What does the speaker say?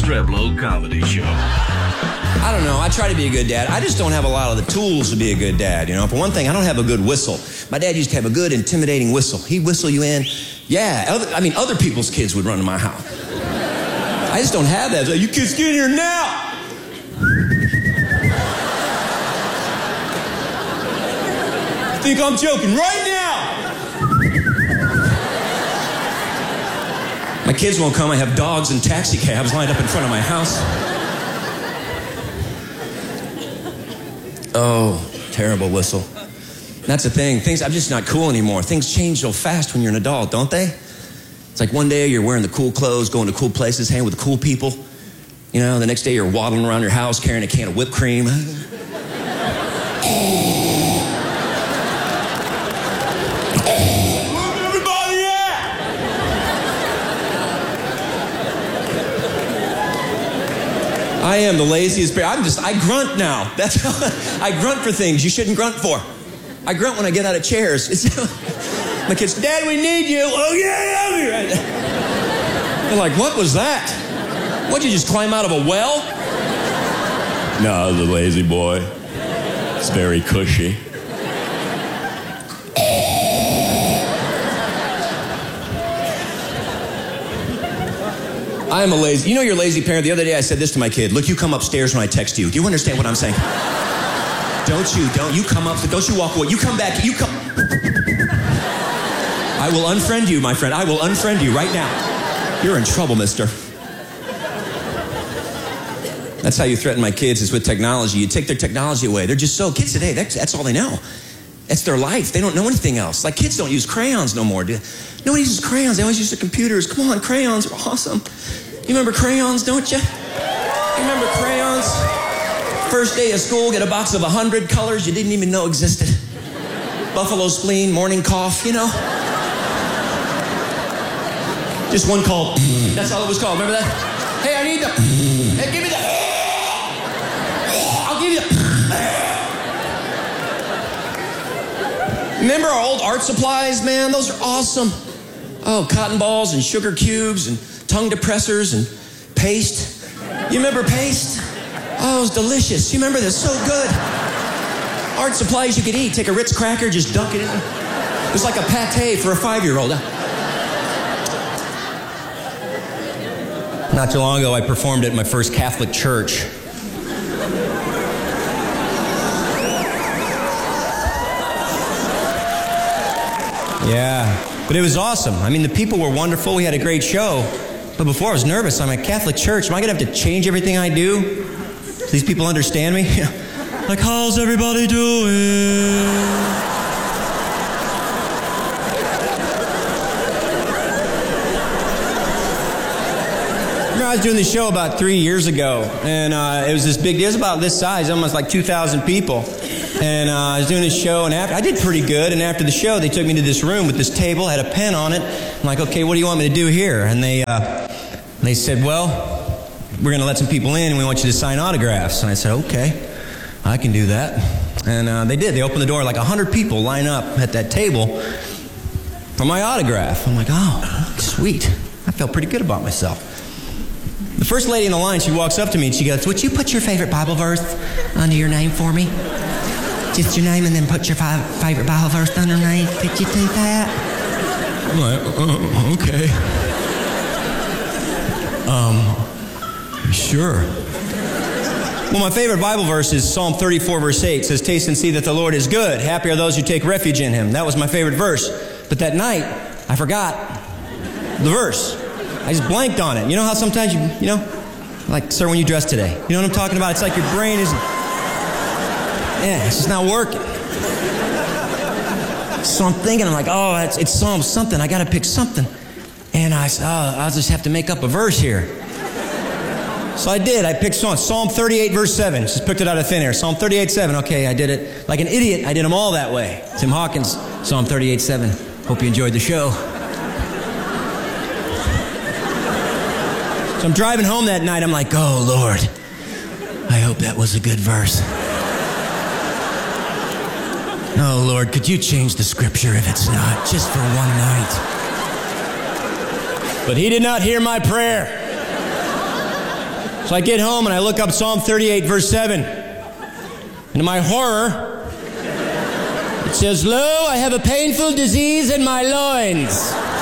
Streblo Comedy Show. I don't know. I try to be a good dad. I just don't have a lot of the tools to be a good dad. You know, for one thing, I don't have a good whistle. My dad used to have a good, intimidating whistle. He'd whistle you in. Yeah, other people's kids would run to my house. I just don't have that. Like, you kids get in here now. I think I'm joking right now. My kids won't come. I have dogs and taxi cabs lined up in front of my house. Oh, terrible whistle. That's the thing. I'm just not cool anymore. Things change so fast when you're an adult, don't they? It's like one day you're wearing the cool clothes, going to cool places, hanging with the cool people. You know, the next day you're waddling around your house carrying a can of whipped cream. I am the laziest bear. I grunt now. That's how I grunt for things you shouldn't grunt for. I grunt when I get out of chairs. My kids, Dad, we need you. Oh, yeah. They're like, what was that? What'd you just climb out of a well? No, the lazy boy. It's very cushy. I am a lazy... You know you're a lazy parent. The other day I said this to my kid. Look, you come upstairs when I text you. Do you understand what I'm saying? Don't you come up... Don't you walk away. You come back. You come... I will unfriend you, my friend. I will unfriend you right now. You're in trouble, mister. That's how you threaten my kids, is with technology. You take their technology away. They're just so... Kids today, that's all they know. That's their life. They don't know anything else. Like, kids don't use crayons no more. Nobody uses crayons. They always use their computers. Come on, crayons are awesome. You remember crayons, don't you? You remember crayons? First day of school, get a box of 100 colors you didn't even know existed. Buffalo spleen, morning cough, you know? Just one called. That's all it was called. Remember that? Hey, I need the... Hey, give me the... I'll give you the... Remember our old art supplies, man? Those are awesome. Oh, cotton balls and sugar cubes and tongue depressors and paste. You remember paste? Oh, it was delicious. You remember this? So good. Art supplies you could eat. Take a Ritz cracker, just dunk it in. It was like a pate for a 5-year-old. Not too long ago, I performed at my first Catholic church. Yeah, but it was awesome. I mean, the people were wonderful. We had a great show. But before I was nervous, I'm at Catholic church. Am I going to have to change everything I do? Do these people understand me? Like, how's everybody doing? I was doing this show about 3 years ago, and it was this big deal. It was about this size, almost like 2,000 people. And I was doing this show, and I did pretty good. And after the show, they took me to this room with this table, had a pen on it. I'm like, okay, what do you want me to do here? And they said, well, we're going to let some people in, and we want you to sign autographs. And I said, okay, I can do that. And they did. They opened the door, like 100 people line up at that table for my autograph. I'm like, oh, sweet. I felt pretty good about myself. The first lady in the line, she walks up to me and she goes, would you put your favorite Bible verse under your name for me? Just your name and then put your favorite Bible verse underneath. Could you do that? I'm like, okay. Sure. Well, my favorite Bible verse is Psalm 34, verse 8. It says, taste and see that the Lord is good. Happy are those who take refuge in him. That was my favorite verse. But that night, I forgot the verse. I just blanked on it. You know how sometimes you know, like, sir, when you dress today. You know what I'm talking about? It's like your brain isn't, it's just not working. So I'm thinking, I'm like, oh, it's Psalm something. I got to pick something. And I said, oh, I'll just have to make up a verse here. So I did. I picked Psalm 38, verse 7. Just picked it out of thin air. Psalm 38, 7. Okay, I did it. Like an idiot, I did them all that way. Tim Hawkins, Psalm 38, 7. Hope you enjoyed the show. So I'm driving home that night. I'm like, oh, Lord, I hope that was a good verse. Oh, Lord, could you change the scripture if it's not, just for one night? But he did not hear my prayer. So I get home and I look up Psalm 38, verse 7. And to my horror, it says, "Lo, I have a painful disease in my loins."